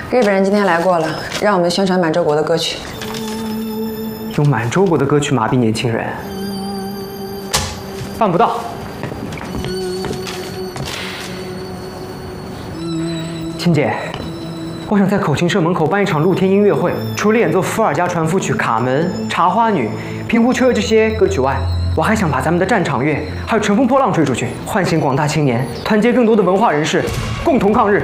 日本人今天来过了，让我们宣传满洲国的歌曲。 用满洲国的歌曲麻痹年轻人，办不到。青姐，我想在口琴社门口办一场露天音乐会，除了演奏伏尔加传符曲《卡门》《茶花女》《平湖车》这些歌曲外，我还想把咱们的战场乐还有乘风破浪吹出去，唤醒广大青年，团结更多的文化人士，共同抗日。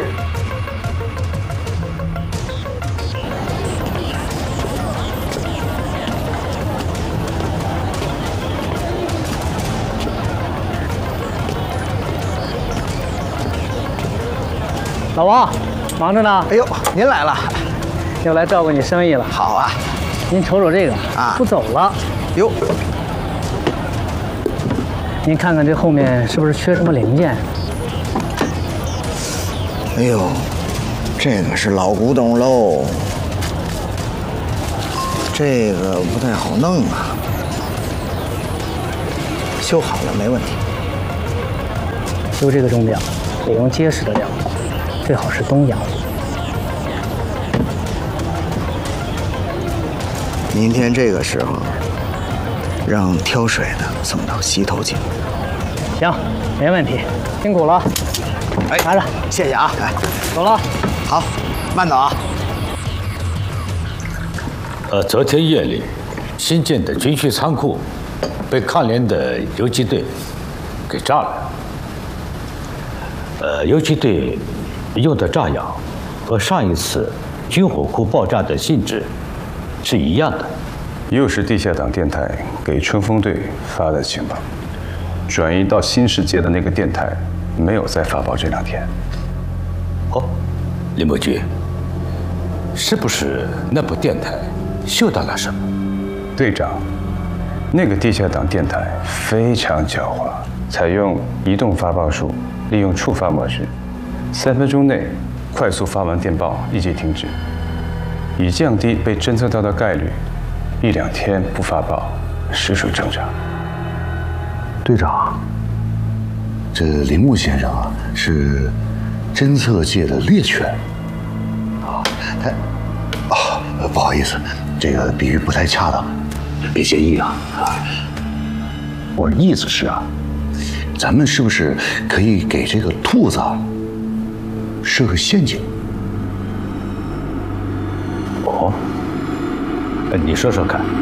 老王，忙着呢。 哎呦，您来了， 又来照顾你生意了。 好啊。 您瞅瞅这个啊， 不走了。 哟， 您看看这后面是不是缺什么零件？ 哎呦，这个是老古董喽，这个不太好弄啊。修好了没问题。 修这个钟表得用结实的料，最好是东洋。 明天这个时候，让挑水的送到西头井。 行，没问题，辛苦了。 哎， 拿着， 谢谢啊。哎， 走了。 好，慢走啊。 昨天夜里，新建的军需仓库被抗联的游击队给炸了。游击队用的炸药和上一次军火库爆炸的性质是一样的。 又是地下党电台给春风队发的情报，转移到新世界的那个电台没有再发报这2天。 哦，林伯爵，是不是那部电台嗅到了什么？ 队长，那个地下党电台非常狡猾，采用移动发报术，利用触发模式，3分钟内快速发完电报，立即停止，以降低被侦测到的概率。1、2天不发报，实属正常。 队长，这铃木先生啊，是侦测界的猎犬。啊，不好意思，这个比喻不太恰当，别介意啊。我的意思是啊，咱们是不是可以给这个兔子设个陷阱？ 哦，你说说看。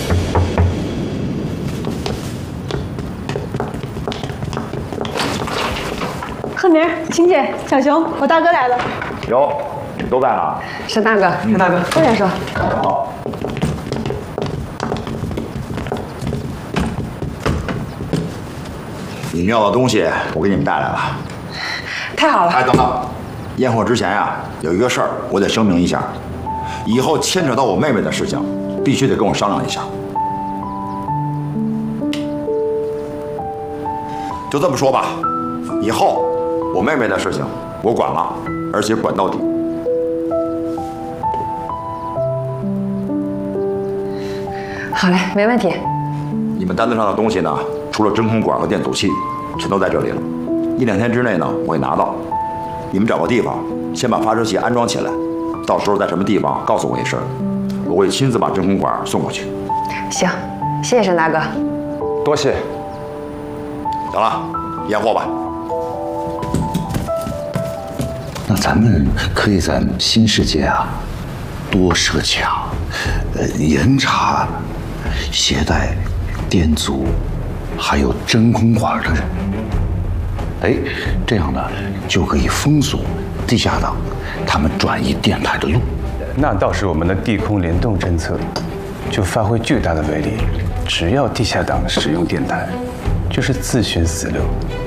贺明、秦姐、小熊，我大哥来了。 有，都在呢。 沈大哥， 沈大哥， 过来说。 好。你们要的东西我给你们带来了。 太好了。 哎，等等，验货之前呀，有一个事儿我得声明一下，以后牵扯到我妹妹的事情，必须得跟我商量一下。就这么说吧，以后我妹妹的事情我管了，而且管到底。 好嘞，没问题。 你们单子上的东西呢，除了真空管和电阻器，全都在这里了。1、2天之内呢，我会拿到。你们找个地方，先把发射器安装起来，到时候在什么地方告诉我一声，我会亲自把真空管送过去。 行，谢谢沈大哥。 多谢。行了，验货吧。 那咱们可以在新世界啊，多设卡，严查携带电阻还有真空管的人。哎，这样呢就可以封锁地下党他们转移电台的路。 那到时我们的地空联动侦测就发挥巨大的威力。只要地下党使用电台，就是自寻死路。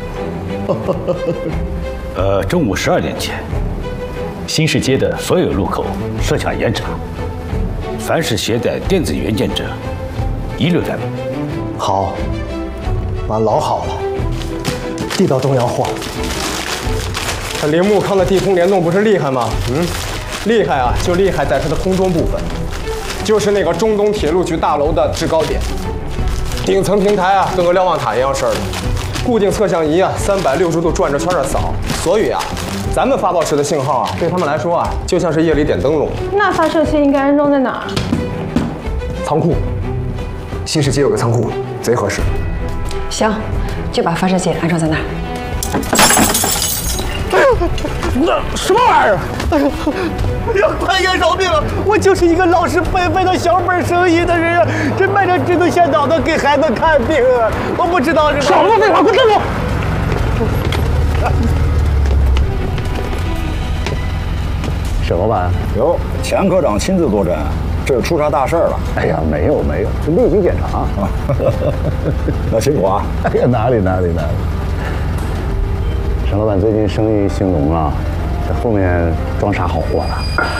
中午12点前，新市街的所有路口设卡严查，凡是携带电子元件者，一律逮捕。 好，那老好了，地道东洋货。 这铃木康的地空联动不是厉害吗？厉害啊，就厉害在它的空中部分，就是那个中东铁路局大楼的制高点，顶层平台啊，跟个瞭望塔一样式的，固定测向仪啊，360度转着圈的扫，所以啊， 咱们发报时的信号啊，对他们来说啊，就像是夜里点灯笼。 那发射器应该安装在哪儿？ 仓库，新世界有个仓库，贼合适。 行，就把发射器安装在那儿。 那什么玩意儿？哎呀，快点饶命啊！我就是一个老实本分的小本生意的人，这卖着智能线脑的给孩子看病，我不知道是。少他妈废话，滚蛋走！ 沈老板， 哟，钱科长亲自坐镇，这出啥大事儿了？ 哎呀，没有，是例行检查啊。 那辛苦啊！ 哎呀，哪里。沈老板最近生意兴隆了，这后面装啥好货了？